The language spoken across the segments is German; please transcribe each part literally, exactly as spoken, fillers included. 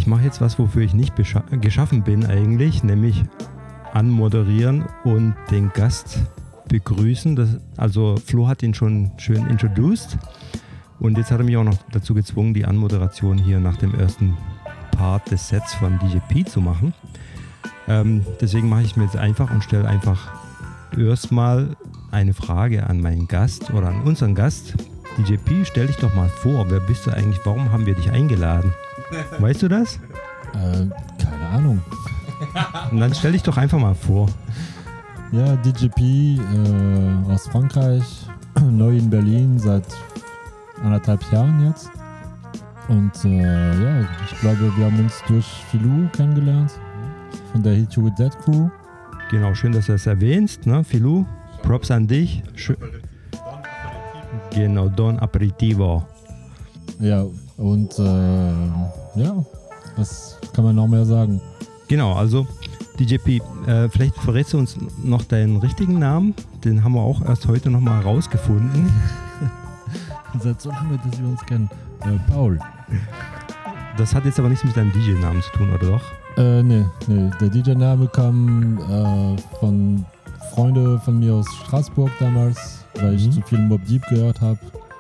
ich mache jetzt was, wofür ich nicht bescha- geschaffen bin eigentlich, nämlich anmoderieren und den Gast begrüßen. Das, also Flo hat ihn schon schön introduced und jetzt hat er mich auch noch dazu gezwungen, die Anmoderation hier nach dem ersten Part des Sets von D J P zu machen. Ähm, deswegen mache ich es mir jetzt einfach und stelle einfach erstmal eine Frage an meinen Gast oder an unseren Gast. D J P, stell dich doch mal vor, wer bist du eigentlich, warum haben wir dich eingeladen? Weißt du das? Äh, keine Ahnung. Und dann stell dich doch einfach mal vor. Ja, D J P äh, aus Frankreich, neu in Berlin seit anderthalb Jahren jetzt. Und äh, ja, ich glaube, wir haben uns durch Filou kennengelernt, von der Hit You With That Crew. Genau, schön, dass du das erwähnst, ne? Filou, Props an dich. Schö- genau, Don Aperitivo. Ja, und äh, ja, was kann man noch mehr sagen? Genau, also D J P, äh, vielleicht verrätst du uns noch deinen richtigen Namen. Den haben wir auch erst heute nochmal rausgefunden. Seit so lange, dass wir uns kennen. Äh, Paul. Das hat jetzt aber nichts mit deinem D J-Namen zu tun, oder doch? Äh, nee, nee. Der D J-Name kam äh, von Freunden von mir aus Straßburg damals, weil ich Mhm. zu viel Mobb Deep gehört habe.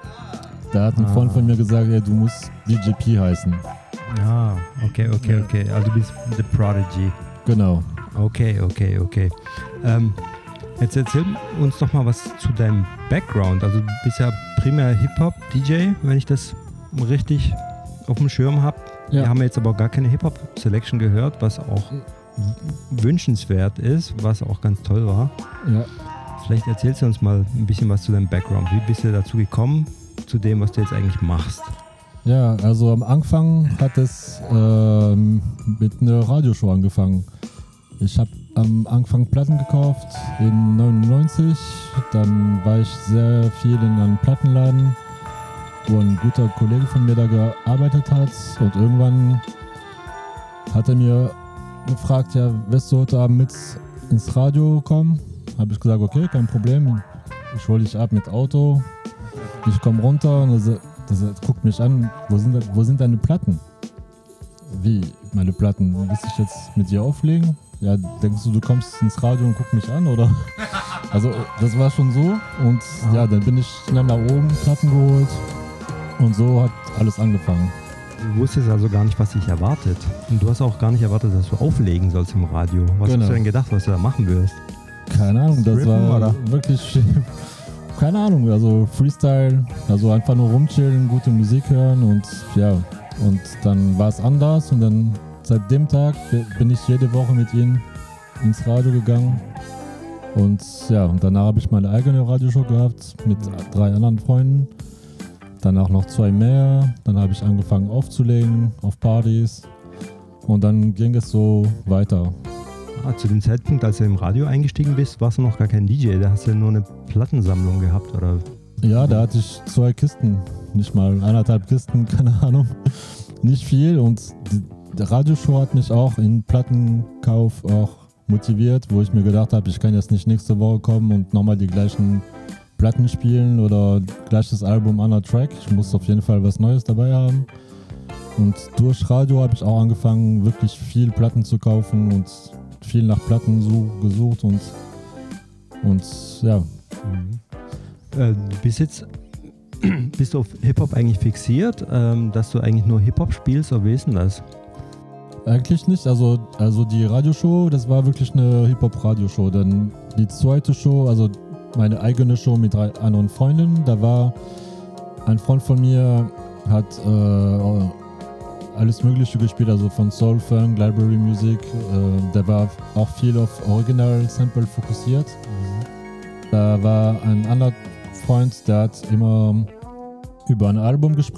Da hat ein Ah. Freund von mir gesagt, ey, du musst D J P heißen. Ah, okay, okay, okay. Also du bist The Prodigy. Genau. Okay, okay, okay. Ähm, jetzt erzähl uns doch mal was zu deinem Background. Also du bist ja primär Hip-Hop-D J, wenn ich das richtig auf dem Schirm habe. Ja. Wir haben jetzt aber gar keine Hip-Hop-Selection gehört, was auch w- wünschenswert ist, was auch ganz toll war. Ja. Vielleicht erzählst du uns mal ein bisschen was zu deinem Background. Wie bist du dazu gekommen, zu dem, was du jetzt eigentlich machst? Ja, also am Anfang hat es ähm, mit einer Radioshow angefangen. Ich habe am Anfang Platten gekauft in neunundneunzig. Dann war ich sehr viel in einem Plattenladen, wo ein guter Kollege von mir da gearbeitet hat. Und irgendwann hat er mir gefragt, ja, wirst du heute Abend mit ins Radio kommen? Habe ich gesagt, okay, kein Problem. Ich hole dich ab mit Auto. Ich komme runter und er sa- das guckt mich an, wo sind, wo sind deine Platten? Wie, meine Platten? Willst du dich jetzt mit dir auflegen? Ja, denkst du, du kommst ins Radio und guckst mich an, oder? Also, das war schon so. Und ja, dann bin ich schnell nach oben, Platten geholt. Und so hat alles angefangen. Du wusstest also gar nicht, was dich erwartet. Und du hast auch gar nicht erwartet, dass du auflegen sollst im Radio. Was Genau. hast du denn gedacht, was du da machen wirst? Keine Ahnung, das Strippen, war oder? wirklich, keine Ahnung, also Freestyle, also einfach nur rumchillen, gute Musik hören und ja, und dann war es anders und dann seit dem Tag bin ich jede Woche mit ihnen ins Radio gegangen und ja, und danach habe ich meine eigene Radioshow gehabt mit drei anderen Freunden, danach noch zwei mehr, dann habe ich angefangen aufzulegen auf Partys und dann ging es so weiter. Ah, zu dem Zeitpunkt, als du im Radio eingestiegen bist, warst du noch gar kein D J. Da hast du nur eine Plattensammlung gehabt, oder? Ja, da hatte ich zwei Kisten, nicht mal eineinhalb Kisten, keine Ahnung. Nicht viel und die, die Radioshow hat mich auch in Plattenkauf auch motiviert, wo ich mir gedacht habe, ich kann jetzt nicht nächste Woche kommen und nochmal die gleichen Platten spielen oder gleiches Album, anderer Track. Ich muss auf jeden Fall was Neues dabei haben. Und durch Radio habe ich auch angefangen, wirklich viel Platten zu kaufen und viel nach Platten such, gesucht und, und ja. Äh, du bist jetzt bist du auf Hip-Hop eigentlich fixiert, ähm, dass du eigentlich nur Hip-Hop spielst, oder wie ist denn das? Eigentlich nicht, also, also die Radioshow, das war wirklich eine Hip-Hop-Radioshow. Dann die zweite Show, also meine eigene Show mit drei anderen Freunden, da war ein Freund von mir, hat äh, alles Mögliche gespielt, also von Soul, Funk, Library Music. Äh, der war auch viel auf Original-Sample fokussiert. Da war ein anderer Freund, der hat immer über ein Album gesprochen.